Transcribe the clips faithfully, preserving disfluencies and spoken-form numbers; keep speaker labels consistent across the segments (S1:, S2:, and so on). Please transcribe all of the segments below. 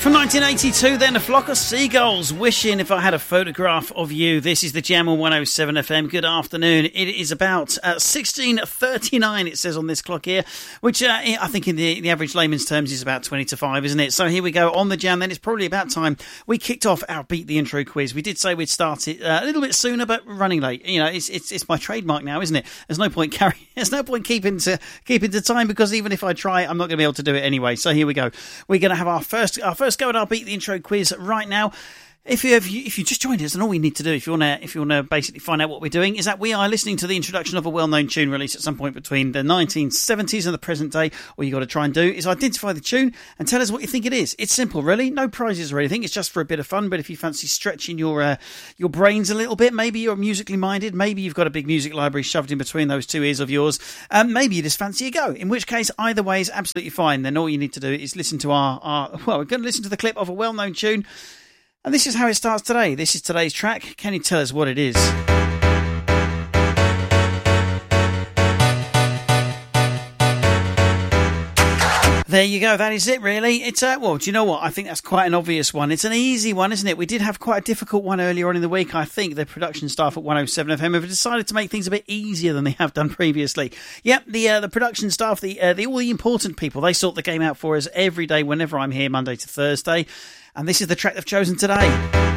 S1: From nineteen eighty-two, then, A Flock of Seagulls, Wishing If I Had a Photograph of You. This is the Jam on one oh seven F M. Good afternoon. It is about uh, sixteen thirty-nine, it says on this clock here, which uh, I think in the, the average layman's terms is about twenty to five, isn't it? So here we go on the Jam. Then it's probably about time we kicked off our Beat the Intro quiz. We did say we'd start it uh, a little bit sooner, but running late. You know, it's it's, it's my trademark now, isn't it? There's no point carrying. There's no point keeping to keeping to time, because even if I try, I'm not going to be able to do it anyway. So here we go. We're going to have our first our first go at our Beat the Intro quiz right now. If you, if you if you just joined us, then all we need to do, if you want to if you want to basically find out what we're doing, is that we are listening to the introduction of a well-known tune released at some point between the nineteen seventies and the present day. All you got to try and do is identify the tune and tell us what you think it is. It's simple, really. No prizes or anything. It's just for a bit of fun. But if you fancy stretching your uh, your brains a little bit, maybe you're musically minded, maybe you've got a big music library shoved in between those two ears of yours, um, maybe you just fancy a go. In which case, either way is absolutely fine. Then all you need to do is listen to our, our well, we're going to listen to the clip of a well-known tune. And this is how it starts today. This is today's track. Can you tell us what it is? There you go. That is it, really. It's uh, well, do you know what? I think that's quite an obvious one. It's an easy one, isn't it? We did have quite a difficult one earlier on in the week. I think the production staff at one oh seven F M have decided to make things a bit easier than they have done previously. Yep, the uh, the production staff, the uh, the all the important people, they sort the game out for us every day whenever I'm here, Monday to Thursday. And this is the track they've chosen today.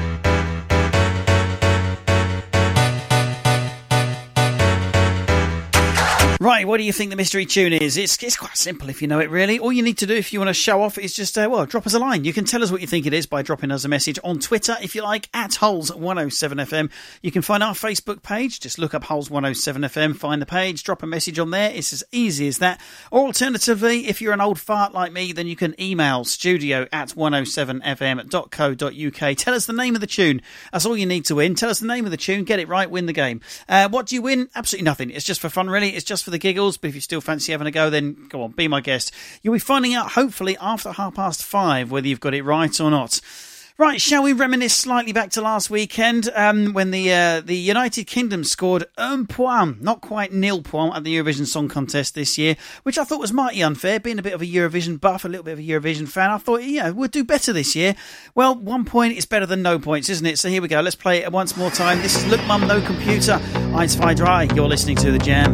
S1: Right, what do you think the mystery tune is? It's it's quite simple if you know it, really. All you need to do if you want to show off is just, uh, well, drop us a line. You can tell us what you think it is by dropping us a message on Twitter, if you like, at Hulls one oh seven F M. You can find our Facebook page. Just look up Hulls one oh seven F M, find the page, drop a message on there. It's as easy as that. Or alternatively, if you're an old fart like me, then you can email studio at one oh seven f m dot co dot u k. Tell us the name of the tune. That's all you need to win. Tell us the name of the tune, get it right, win the game. Uh, what do you win? Absolutely nothing. It's just for fun, really. It's just for the giggles, but if you still fancy having a go, then go on, be my guest. You'll be finding out, hopefully, after half past five, whether you've got it right or not. Right, shall we reminisce slightly back to last weekend, um, when the uh, the United Kingdom scored un point, not quite nil point, at the Eurovision Song Contest this year, which I thought was mighty unfair. Being a bit of a Eurovision buff, a little bit of a Eurovision fan, I thought, yeah, we'll do better this year. Well, one point is better than no points, isn't it? So here we go, let's play it once more time. This is Look Mum, No Computer, Eins, zwei, drei. You're listening to The Jam.